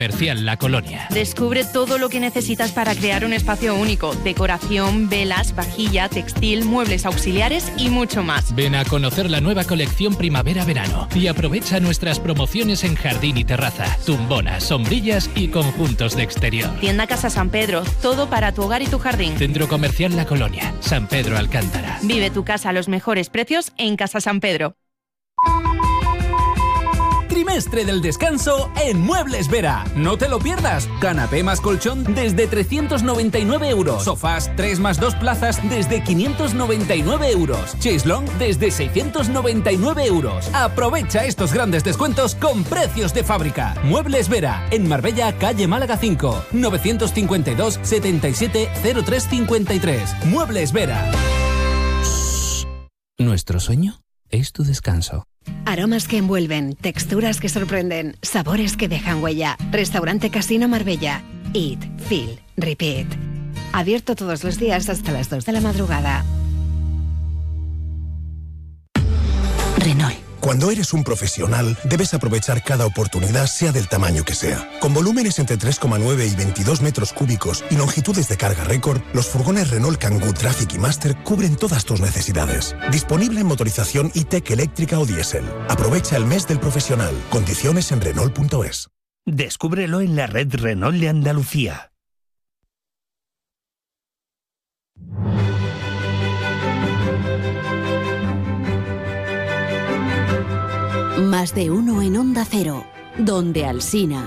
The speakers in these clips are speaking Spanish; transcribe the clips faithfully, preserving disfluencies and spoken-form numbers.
Comercial La Colonia. Descubre todo lo que necesitas para crear un espacio único. Decoración, velas, vajilla, textil, muebles auxiliares y mucho más. Ven a conocer la nueva colección Primavera-Verano y aprovecha nuestras promociones en jardín y terraza, tumbonas, sombrillas y conjuntos de exterior. Tienda Casa San Pedro, todo para tu hogar y tu jardín. Centro Comercial La Colonia, San Pedro Alcántara. Vive tu casa a los mejores precios en Casa San Pedro. Trimestre del descanso en Muebles Vera. No te lo pierdas. Canapé más colchón desde trescientos noventa y nueve euros. Sofás tres más dos plazas desde quinientos noventa y nueve euros. Chaiselong desde seiscientos noventa y nueve euros. Aprovecha estos grandes descuentos con precios de fábrica. Muebles Vera, en Marbella, calle Málaga cinco, novecientos cincuenta y dos, setenta y siete, cero tres cincuenta y tres. Muebles Vera. Nuestro sueño es tu descanso. Aromas que envuelven, texturas que sorprenden, sabores que dejan huella. Restaurante Casino Marbella. Eat, feel, repeat. Abierto todos los días hasta las dos de la madrugada. Renault. Cuando eres un profesional, debes aprovechar cada oportunidad, sea del tamaño que sea. Con volúmenes entre tres coma nueve y veintidós metros cúbicos y longitudes de carga récord, los furgones Renault Kangoo Traffic y Master cubren todas tus necesidades. Disponible en motorización E-Tech eléctrica o diésel. Aprovecha el mes del profesional. Condiciones en Renault punto es. Descúbrelo en la red Renault de Andalucía. Más de uno en Onda Cero, donde Alsina.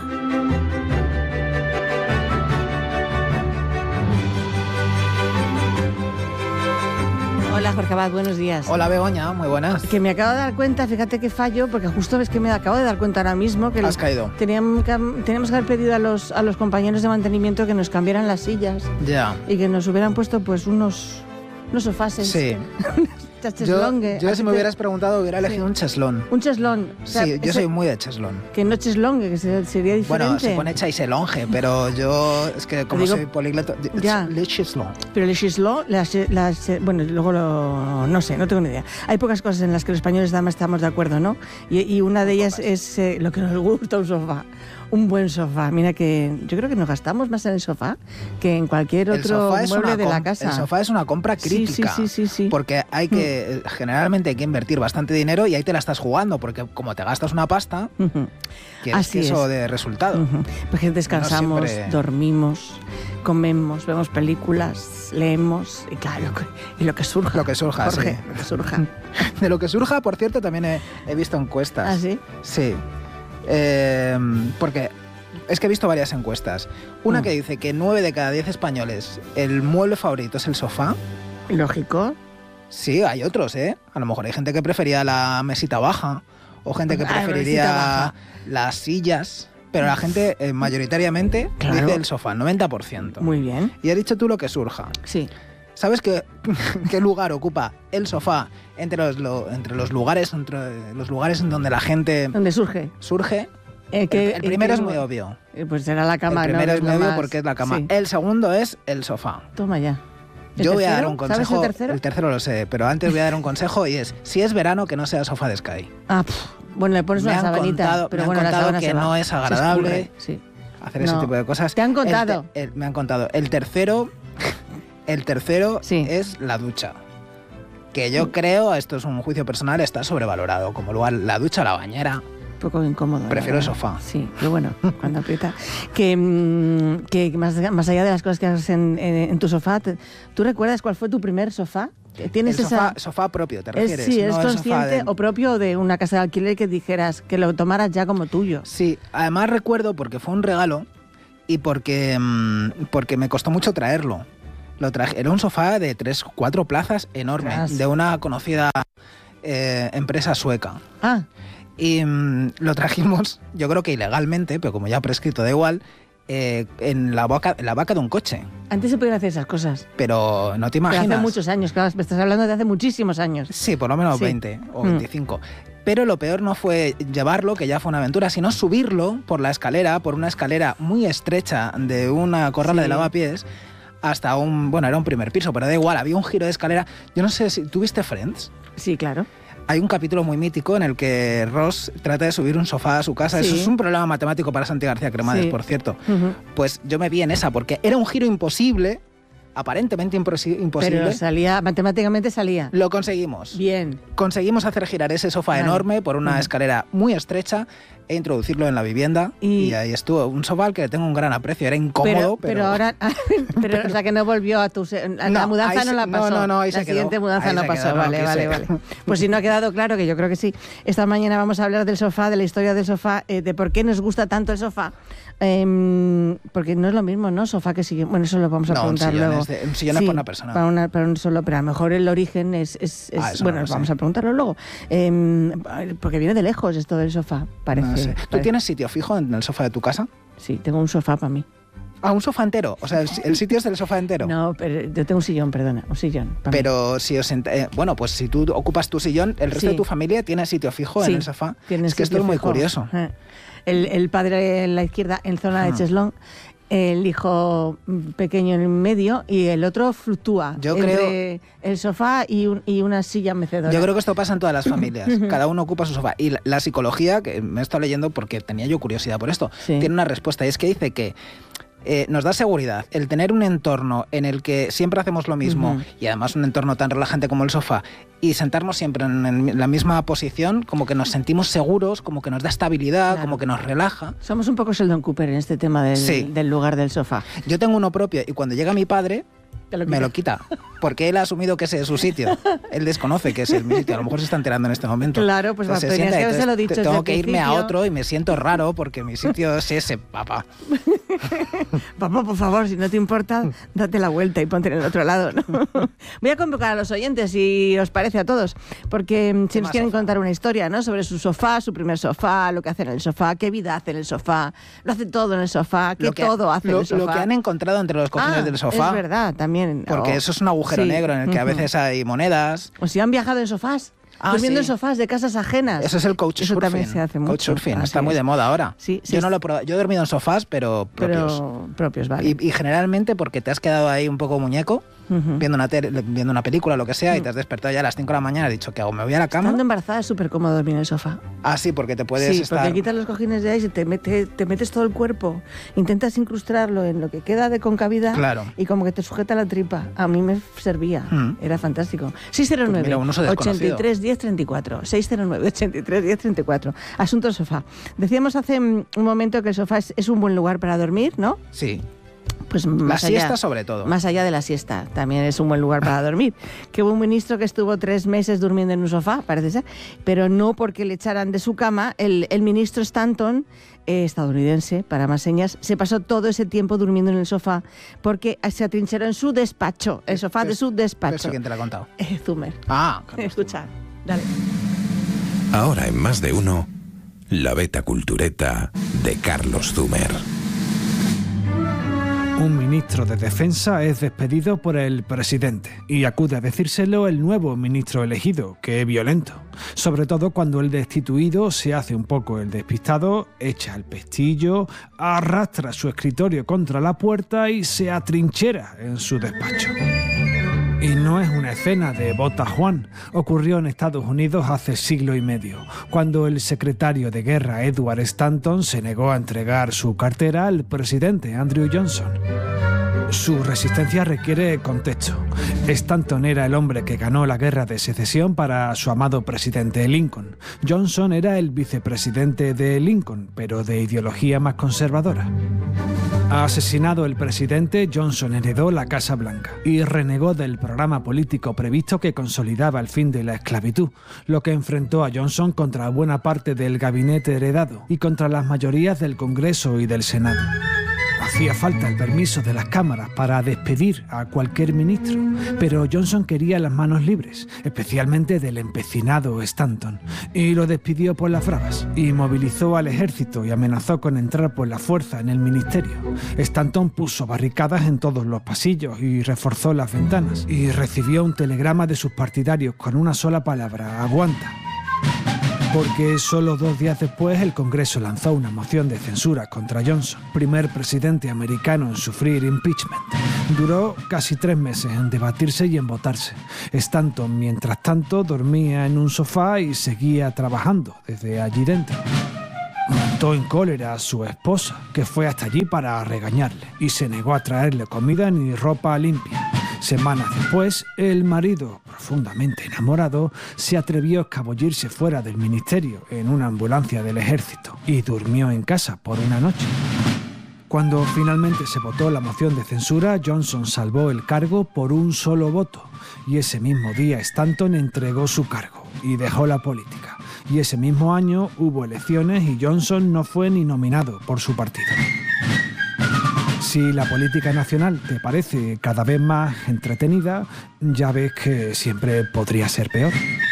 Hola Jorge Abad, buenos días. Hola Begoña, muy buenas. Que me acabo de dar cuenta, fíjate que fallo, porque justo ves que me acabo de dar cuenta ahora mismo que has caído. Teníamos que, teníamos que haber pedido a los, a los compañeros de mantenimiento que nos cambiaran las sillas. Ya. Y que nos hubieran puesto pues unos, unos sofases. Sí. Yo, yo si me hubieras preguntado hubiera elegido sí. un cheslón. Un cheslón. O sea, sí, yo soy muy de cheslón. Que no cheslongue, que sería diferente. Bueno, se pone chaiselonge, pero yo es que como Digo, soy políglota, ya. Le cheslón. Pero le cheslón, las, las, bueno, luego lo, no sé, no tengo ni idea. Hay pocas cosas en las que los españoles además estamos de acuerdo, ¿no? Y, y una de ellas pocas. es eh, lo que nos gusta un sofá. Un buen sofá. Mira que yo creo que nos gastamos más en el sofá que en cualquier otro mueble de la casa. El sofá es una compra crítica. Sí, sí, sí, sí, sí. Porque hay que, mm. generalmente hay que invertir bastante dinero y ahí te la estás jugando, porque como te gastas una pasta, uh-huh. quieres Así que eso es. de resultado. Uh-huh. Porque descansamos, no siempre... dormimos, comemos, vemos películas, leemos y claro, y lo que surja. Lo que surja, Jorge, sí. Lo que surja. De lo que surja, por cierto, también he, he visto encuestas. ¿Ah, sí? Sí. Eh, porque es que he visto varias encuestas. Una mm. que dice que nueve de cada diez españoles el mueble favorito es el sofá. Lógico. Sí, hay otros, ¿eh? A lo mejor hay gente que prefería la mesita baja o gente que preferiría las sillas. Pero la gente eh, mayoritariamente claro. dice el sofá, noventa por ciento. Muy bien. Y has dicho tú lo que surja. Sí. ¿Sabes qué, qué lugar ocupa el sofá entre los, lo, entre los lugares entre los lugares en donde la gente... ¿Dónde surge? Surge. Eh, que, el, el primero eh, es muy obvio. Eh, pues será la cama. El primero ¿no? es muy obvio más... porque es la cama. Sí. El segundo es el sofá. Toma ya. Yo voy a dar un consejo. ¿Sabes el tercero? El tercero lo sé, pero antes voy a dar un consejo y es, si es verano, que no sea sofá de Sky. Ah, pff, bueno, le pones me una sabanita. Contado, pero me bueno, han contado la que no es agradable sí. hacer no. ese tipo de cosas. ¿Te han contado? El, el, me han contado. El tercero, el tercero sí. es la ducha. Que yo creo, esto es un juicio personal, está sobrevalorado. Como lugar, la ducha o la bañera. Un poco incómodo. Prefiero el sofá. Sí, pero bueno, cuando aprieta. Que, que más, más allá de las cosas que haces en, en, en tu sofá, te, ¿tú recuerdas cuál fue tu primer sofá? ¿Tienes el sofá, esa... sofá propio, ¿te refieres? Es, sí, ¿eres no consciente de... o propio de una casa de alquiler que dijeras que lo tomaras ya como tuyo? Sí, además recuerdo porque fue un regalo y porque, porque me costó mucho traerlo. Lo traje, era un sofá de tres, cuatro plazas enorme, Tras. de una conocida eh, empresa sueca. Ah. Y mmm, lo trajimos, yo creo que ilegalmente, pero como ya prescrito da igual, eh, en, la vaca, en la vaca de un coche. Antes se podían hacer esas cosas. Pero no te imaginas. Pero hace muchos años, claro, me estás hablando de hace muchísimos años. Sí, por lo menos sí. veinte o veinticinco. Mm. Pero lo peor no fue llevarlo, que ya fue una aventura, sino subirlo por la escalera, por una escalera muy estrecha de una corrala sí. de lavapiés, hasta un, bueno, era un primer piso, pero da igual, había un giro de escalera. Yo no sé si, ¿tú viste Friends? Sí, claro. hay un capítulo muy mítico en el que Ross trata de subir un sofá a su casa. Sí. Eso es un problema matemático para Santi García Cremades, sí. por cierto. Uh-huh. Pues yo me vi en esa, porque era un giro imposible, aparentemente imposible. Pero salía, matemáticamente salía. Lo conseguimos. Bien. Conseguimos hacer girar ese sofá vale. enorme por una uh-huh. escalera muy estrecha e introducirlo en la vivienda y, y ahí estuvo. Un sofá al que le tengo un gran aprecio. Era incómodo, pero... Pero, pero ahora... pero, pero, o sea, que no volvió a tu... A la no, mudanza no la pasó. No, no, no, ahí la se siguiente quedó. mudanza ahí no se pasó. Quedó, vale, no, vale, sé. vale. Pues si no ha quedado claro, que yo creo que sí. Esta mañana vamos a hablar del sofá, de la historia del sofá, eh, de por qué nos gusta tanto el sofá. Eh, porque no es lo mismo, ¿no? Sofá que sillón. Bueno, eso lo vamos a no, preguntar un sillón luego. Es de, un sillón sí, es para una persona. Para, una, para un solo, pero a lo mejor el origen es... es, es ah, bueno, no lo vamos sé. a preguntarlo luego. Eh, porque viene de lejos esto del sofá, parece. No sé. ¿Tú parece. tienes sitio fijo en el sofá de tu casa? Sí, tengo un sofá para mí. Ah, un sofá entero. O sea, el, el sitio es del sofá entero. No, pero yo tengo un sillón, perdona, un sillón. Pero mí. si os ent- eh, bueno, pues si tú ocupas tu sillón, el resto sí. de tu familia tiene sitio fijo sí. en el sofá. Tiene es que esto es muy fijo. curioso. El, el padre en la izquierda, en zona de Cheslón, el hijo pequeño en el medio y el otro fluctúa yo entre creo, el sofá y, un, y una silla mecedora. Yo creo que esto pasa en todas las familias. Cada uno ocupa su sofá. Y la, la psicología, que me he estado leyendo porque tenía yo curiosidad por esto, sí. tiene una respuesta. Y es que dice que Eh, nos da seguridad el tener un entorno en el que siempre hacemos lo mismo uh-huh. y además un entorno tan relajante como el sofá y sentarnos siempre en, en la misma posición, como que nos sentimos seguros, como que nos da estabilidad, claro. como que nos relaja. Somos un poco Sheldon Cooper en este tema del, sí. del lugar del sofá. Yo tengo uno propio y cuando llega mi padre lo me lo quita, porque él ha asumido que ese es su sitio. Él desconoce que ese es mi sitio. A lo mejor se está enterando en este momento. Claro, pues entonces, tenías que haberse lo dicho. Tengo que irme a otro y me siento raro porque mi sitio es ese, papá. Papá, por favor, si no te importa, date la vuelta y ponte en el otro lado, ¿no? Voy a convocar a los oyentes, si os parece a todos, porque si nos quieren sofá? contar una historia, ¿no? Sobre su sofá, su primer sofá, lo que hace en el sofá, qué vida hace en el sofá, lo hace todo en el sofá, qué todo hace lo, en el sofá. Lo que han encontrado entre los cojines ah, del sofá. Es verdad, también. Porque oh, eso es un agujero sí. negro en el que a veces hay monedas. O si han viajado en sofás. Ah, durmiendo sí. en sofás de casas ajenas. Eso es el couchsurfing. Eso también se hace mucho. Couchsurfing, está muy de moda ahora. Sí, sí, yo no lo he probado. Yo he dormido en sofás, pero propios. Pero propios, vale. Y, y generalmente porque te has quedado ahí un poco muñeco, uh-huh. viendo, una tele, viendo una película, lo que sea, uh-huh. y te has despertado ya a las cinco de la mañana y has dicho, ¿qué hago? ¿Me voy a la cama? Estando embarazada es súper cómodo dormir en el sofá. Ah, sí, porque te puedes sí, estar... porque quitas los cojines de ahí y te, mete, te metes todo el cuerpo, intentas incrustarlo en lo que queda de concavidad claro. y como que te sujeta la tripa. A mí me servía, uh-huh. era fantástico. seis cero nueve, ochenta y tres, diez treinta y cuatro. seis cero nueve, ochenta y tres, diez treinta y cuatro. Asunto sofá. Decíamos hace un momento que el sofá es, es un buen lugar para dormir, ¿no? Sí. Pues la más siesta allá, sobre todo. Más allá de la siesta, también es un buen lugar para dormir. Que hubo un ministro que estuvo tres meses durmiendo en un sofá, parece ser, pero no porque le echaran de su cama. El, el ministro Stanton, eh, estadounidense, para más señas, se pasó todo ese tiempo durmiendo en el sofá porque se atrincheró en su despacho, el sofá es, de su despacho. ¿Eso quién te lo ha contado? Eh, Zumer. Ah, escucha, dale. Ahora en Más de Uno, la beta cultureta de Carlos Zumer. Un ministro de Defensa es despedido por el presidente y acude a decírselo el nuevo ministro elegido, que es violento. Sobre todo cuando el destituido se hace un poco el despistado, echa el pestillo, arrastra su escritorio contra la puerta y se atrinchera en su despacho. Y no es una escena de Bota Juan. Ocurrió en Estados Unidos hace siglo y medio, cuando el secretario de Guerra Edward Stanton se negó a entregar su cartera al presidente Andrew Johnson. Su resistencia requiere contexto. Stanton era el hombre que ganó la guerra de secesión para su amado presidente Lincoln. Johnson era el vicepresidente de Lincoln, pero de ideología más conservadora. Asesinado el presidente, Johnson heredó la Casa Blanca y renegó del programa político previsto que consolidaba el fin de la esclavitud, lo que enfrentó a Johnson contra buena parte del gabinete heredado y contra las mayorías del Congreso y del Senado. Hacía falta el permiso de las cámaras para despedir a cualquier ministro, pero Johnson quería las manos libres, especialmente del empecinado Stanton, y lo despidió por las bravas, y movilizó al ejército y amenazó con entrar por la fuerza en el ministerio. Stanton puso barricadas en todos los pasillos y reforzó las ventanas, y recibió un telegrama de sus partidarios con una sola palabra: aguanta. porque solo dos días después el Congreso lanzó una moción de censura contra Johnson, primer presidente americano en sufrir impeachment. Duró casi tres meses en debatirse y en votarse. Stanton, mientras tanto, dormía en un sofá y seguía trabajando desde allí dentro. Montó en cólera a su esposa, que fue hasta allí para regañarle, y se negó a traerle comida ni ropa limpia. Semanas después, el marido, profundamente enamorado, se atrevió a escabullirse fuera del ministerio en una ambulancia del ejército y durmió en casa por una noche. Cuando finalmente se votó la moción de censura, Johnson salvó el cargo por un solo voto, y ese mismo día Stanton entregó su cargo y dejó la política. Y ese mismo año hubo elecciones y Johnson no fue ni nominado por su partido. Si la política nacional te parece cada vez más entretenida, ya ves que siempre podría ser peor.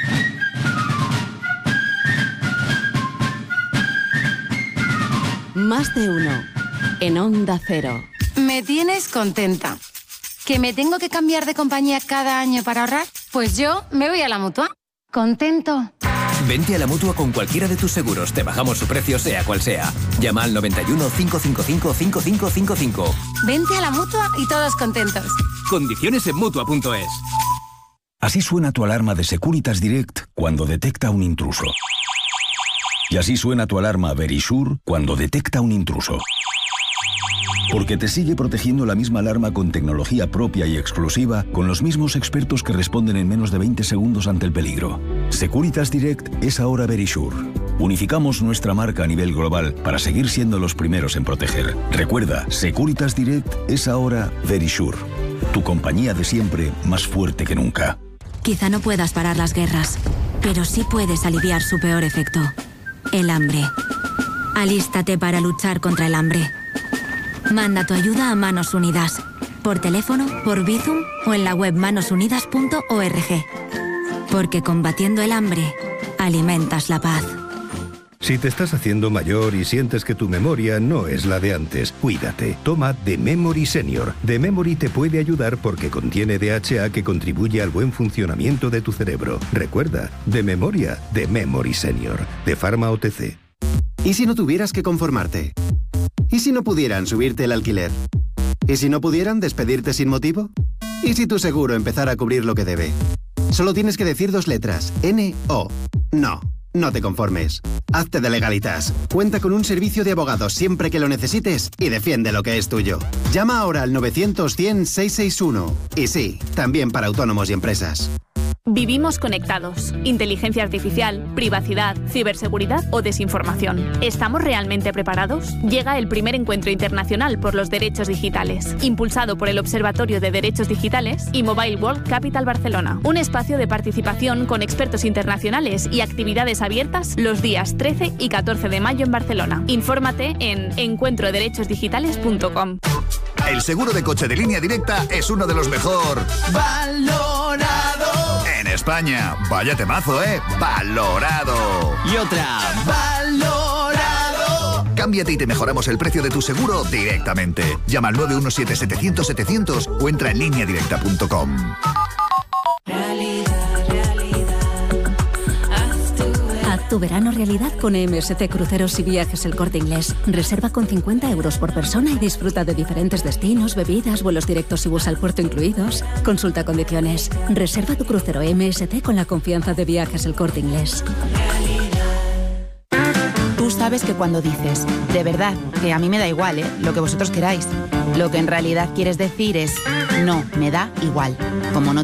Más de uno. En Onda Cero. Me tienes contenta. ¿Que me tengo que cambiar de compañía cada año para ahorrar? Pues yo me voy a la Mutua. ¿Contento? Vente a la Mutua con cualquiera de tus seguros. Te bajamos su precio sea cual sea. Llama al noventa y uno, cinco cinco cinco, cinco cinco cinco cinco. Vente a la Mutua y todos contentos. Condiciones en Mutua punto es. Así suena tu alarma de Securitas Direct cuando detecta un intruso. Y así suena tu alarma Verisure cuando detecta un intruso. Porque te sigue protegiendo la misma alarma con tecnología propia y exclusiva, con los mismos expertos que responden en menos de veinte segundos ante el peligro. Securitas Direct es ahora Verisure. Unificamos nuestra marca a nivel global para seguir siendo los primeros en proteger. Recuerda, Securitas Direct es ahora Verisure. Tu compañía de siempre más fuerte que nunca. Quizá no puedas parar las guerras, pero sí puedes aliviar su peor efecto, el hambre. Alístate para luchar contra el hambre. Manda tu ayuda a Manos Unidas, por teléfono, por Bizum o en la web manos unidas punto org. Porque combatiendo el hambre, alimentas la paz. Si te estás haciendo mayor y sientes que tu memoria no es la de antes, cuídate. Toma The Memory Senior. The Memory te puede ayudar porque contiene D H A que contribuye al buen funcionamiento de tu cerebro. Recuerda, de memoria, The Memory Senior, de Pharma O T C. ¿Y si no tuvieras que conformarte? ¿Y si no pudieran subirte el alquiler? ¿Y si no pudieran despedirte sin motivo? ¿Y si tu seguro empezara a cubrir lo que debe? Solo tienes que decir dos letras, N O. No, no te conformes. Hazte de Legalitas. Cuenta con un servicio de abogados siempre que lo necesites y defiende lo que es tuyo. Llama ahora al novecientos cien seiscientos sesenta y uno. Y sí, también para autónomos y empresas. Vivimos conectados. Inteligencia artificial, privacidad, ciberseguridad o desinformación. ¿Estamos realmente preparados? Llega el primer encuentro internacional por los derechos digitales, impulsado por el Observatorio de Derechos Digitales y Mobile World Capital Barcelona. Un espacio de participación con expertos internacionales y actividades abiertas los días trece y catorce de mayo en Barcelona. Infórmate en encuentro derechos digitales punto com. El seguro de coche de Línea Directa es uno de los mejor valorado en España. Vaya temazo, ¿eh? Valorado. Y otra. Valorado. Cámbiate y te mejoramos el precio de tu seguro directamente. Llama al nueve uno siete, setecientos, setecientos o entra en línea directa punto com. Haz tu verano realidad con M S C Cruceros y Viajes El Corte Inglés. Reserva con cincuenta euros por persona y disfruta de diferentes destinos, bebidas, vuelos directos y bus al puerto incluidos. Consulta condiciones. Reserva tu crucero M S C con la confianza de Viajes El Corte Inglés. Tú sabes que cuando dices, de verdad, que a mí me da igual, ¿eh? Lo que vosotros queráis, lo que en realidad quieres decir es, no, me da igual. Como no